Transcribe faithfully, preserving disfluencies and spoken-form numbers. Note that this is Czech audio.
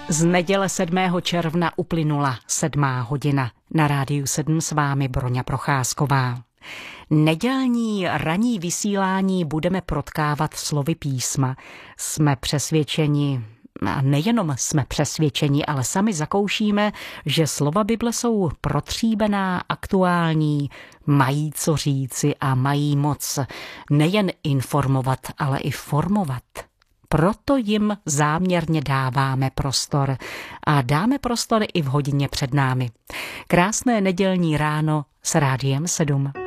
Z neděle sedmého června uplynula sedmá hodina. Na Rádiu sedm s vámi Broňa Procházková. Nedělní ranní vysílání budeme protkávat slovy písma. Jsme přesvědčeni, a nejenom jsme přesvědčeni, ale sami zakoušíme, že slova Bible jsou protříbená, aktuální, mají co říci a mají moc nejen informovat, ale i formovat. Proto jim záměrně dáváme prostor a dáme prostor i v hodině před námi. Krásné nedělní ráno s Rádiem sedm.